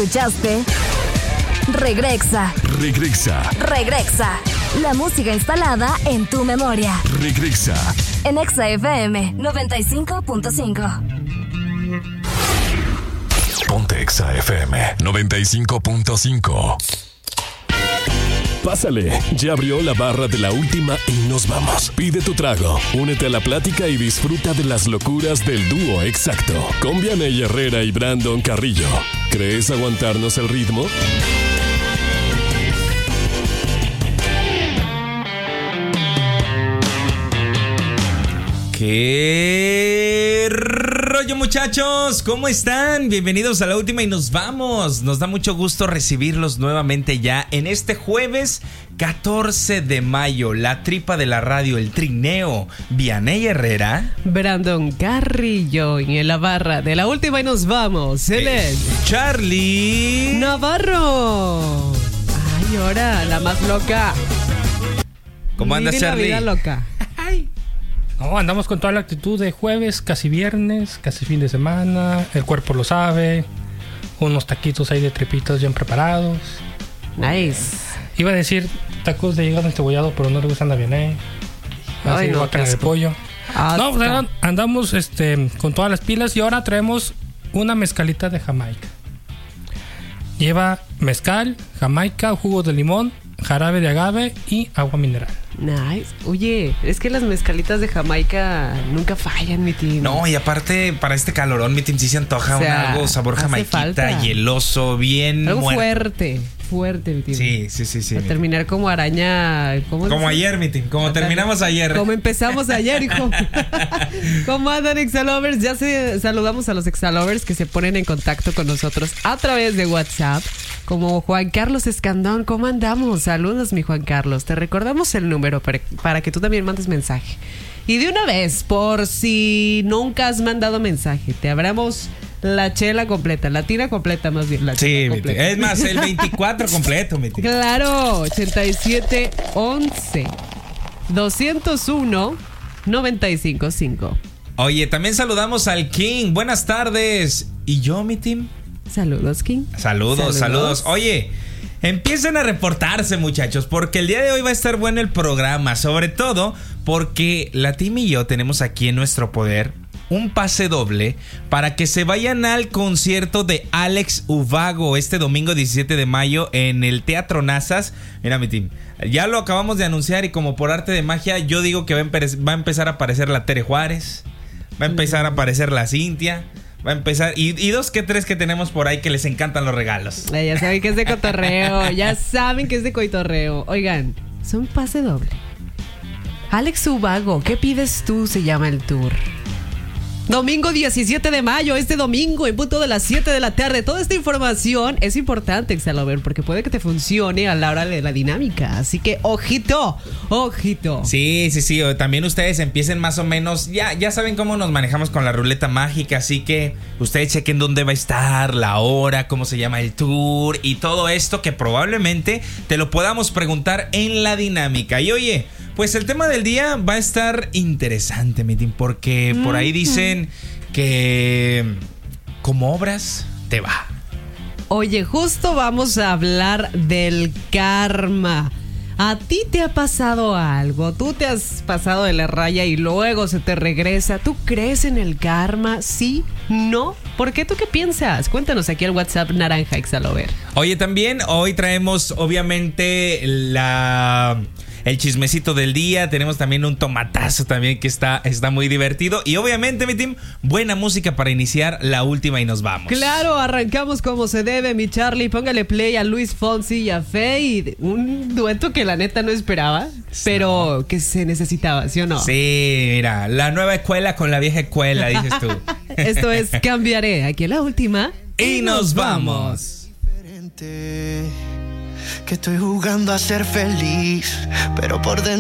Escuchaste Regresa. La música instalada en tu memoria. Regresa. En Exa FM 95.5. Ponte Exa FM 95.5. Pásale, ya abrió la barra de la última y nos vamos. Pide tu trago, únete a la plática y disfruta de las locuras del dúo exacto. Con Vianey Herrera y Brandon Carrillo. ¿Crees aguantarnos el ritmo? ¿Qué rollo, muchachos? ¿Cómo están? Bienvenidos a la última y nos vamos. Nos da mucho gusto recibirlos nuevamente ya en este jueves 14 de mayo. La tripa de la radio, el trineo. Vianey Herrera, Brandon Carrillo en la barra de la última y nos vamos. Él es Charlie Navarro. Ay, ahora la más loca. ¿Cómo andas, Charlie? La vida loca. No, andamos con toda la actitud de jueves, casi viernes, casi fin de semana. El cuerpo lo sabe. Unos taquitos ahí de tripitas bien preparados. Nice. Iba a decir tacos de hígado encebollado, pero no le gustan a Vianey. Así no, guacamole de pollo. No, pues andamos con todas las pilas y ahora traemos una mezcalita de Jamaica. Lleva mezcal, Jamaica, jugo de limón, jarabe de agave y agua mineral. Nice. Oye, es que las mezcalitas de Jamaica nunca fallan, mi team. No, y aparte, para este calorón, mi team sí se antoja algo sabor jamaiquita, hieloso, bien algo muerto. Fuerte, mi team. Sí. A terminar como araña. Como ayer, mi team. Como terminamos ayer. Como empezamos ayer, hijo. ¿Cómo andan, Exalovers? Ya saludamos a los Exalovers que se ponen en contacto con nosotros a través de WhatsApp. Como Juan Carlos Escandón, ¿cómo andamos? Saludos, mi Juan Carlos. Te recordamos el número para que tú también mandes mensaje. Y de una vez, por si nunca has mandado mensaje, te abramos la chela completa, la tira completa más bien. Sí, es más, el 24 completo, mi tío. Claro, 8711 201 955. Oye, también saludamos al King. Buenas tardes. ¿Y yo, mi team? Saludos, King. Saludos. Oye, empiecen a reportarse, muchachos, porque el día de hoy va a estar bueno el programa. Sobre todo porque la team y yo tenemos aquí en nuestro poder un pase doble para que se vayan al concierto de Alex Ubago este domingo 17 de mayo en el Teatro Nazas. Mira, mi team, ya lo acabamos de anunciar y como por arte de magia yo digo que va a empezar a aparecer la Tere Juárez, va a empezar a aparecer la Cintia, va a empezar y dos que tres que tenemos por ahí que les encantan los regalos. Ya saben que es de cotorreo, Oigan, son pase doble. Alex Ubago, ¿qué pides tú? Se llama el tour. Domingo 17 de mayo, este domingo, en punto de las 7 de la tarde. Toda esta información es importante, Exalover, porque puede que te funcione a la hora de la dinámica. Así que, ojito. Sí. También ustedes empiecen más o menos. Ya saben cómo nos manejamos con la ruleta mágica. Así que ustedes chequen dónde va a estar, la hora, cómo se llama el tour y todo esto que probablemente te lo podamos preguntar en la dinámica. Y oye, pues el tema del día va a estar interesante, mi team, porque por ahí dicen que como obras te va. Oye, justo vamos a hablar del karma. ¿A ti te ha pasado algo? ¿Tú te has pasado de la raya y luego se te regresa? ¿Tú crees en el karma? ¿Sí? ¿No? ¿Por qué? ¿Tú qué piensas? Cuéntanos aquí al WhatsApp Naranja Exalover. Oye, también hoy traemos obviamente el chismecito del día. Tenemos también un tomatazo también que está muy divertido. Y obviamente, mi team, buena música para iniciar la última y nos vamos. Claro, arrancamos como se debe, mi Charlie. Póngale play a Luis Fonsi y a Faye. Un dueto que la neta no esperaba, pero que se necesitaba, ¿sí o no? Sí, mira, la nueva escuela con la vieja escuela, dices tú. Esto es Cambiaré. Aquí en la última y nos vamos. Diferente, que estoy jugando a ser feliz, pero por dentro